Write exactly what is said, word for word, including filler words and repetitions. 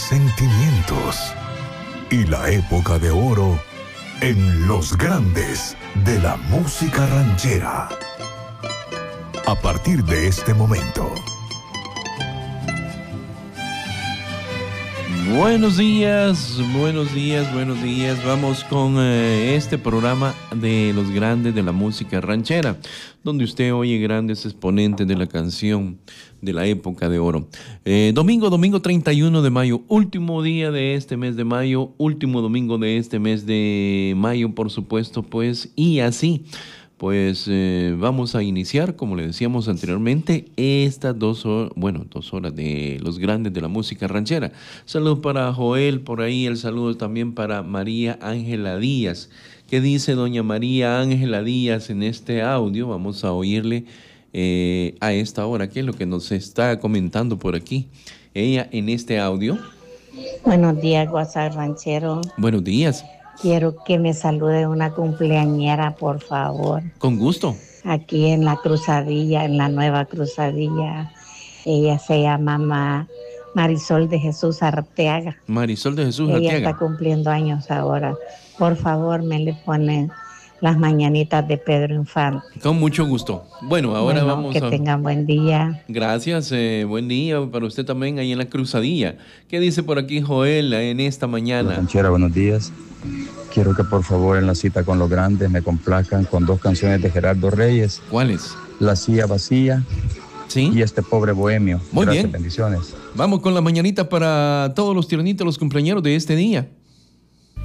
sentimientos y la época de oro en los grandes de la música ranchera. A partir de este momento. Buenos días, buenos días, buenos días. Vamos con eh, este programa de los grandes de la música ranchera, donde usted oye grandes exponentes de la canción de la época de oro. Eh, domingo, domingo treinta y uno de mayo, último día de este mes de mayo, último domingo de este mes de mayo, por supuesto, pues, y así. Pues eh, vamos a iniciar, como le decíamos anteriormente, estas dos horas, bueno, dos horas de los grandes de la música ranchera. Saludos para Joel, por ahí el saludo también para María Ángela Díaz. ¿Qué dice doña María Ángela Díaz en este audio? Vamos a oírle eh, a esta hora, qué es lo que nos está comentando por aquí. Ella en este audio. Buenos días, WhatsApp ranchero. Buenos días. Quiero que me salude una cumpleañera, por favor. Con gusto. Aquí en la Cruzadilla, en la nueva Cruzadilla. Ella se llama Ma- Marisol de Jesús Arteaga. Marisol de Jesús Ella Arteaga. está cumpliendo años ahora. Por favor, me le ponen las mañanitas de Pedro Infante. Con mucho gusto. Bueno, ahora bueno, vamos que a... Que tengan buen día. Gracias, eh, buen día para usted también ahí en la Cruzadilla. ¿Qué dice por aquí Joel en esta mañana? Hola, ranchera, buenos días. Quiero que por favor en la cita con los grandes me complazcan con dos canciones de Gerardo Reyes. ¿Cuáles? La silla vacía. Sí. Y este pobre bohemio. Muy Gracias, bien. bendiciones. Vamos con la mañanita para todos los tiernitos, los cumpleaños de este día.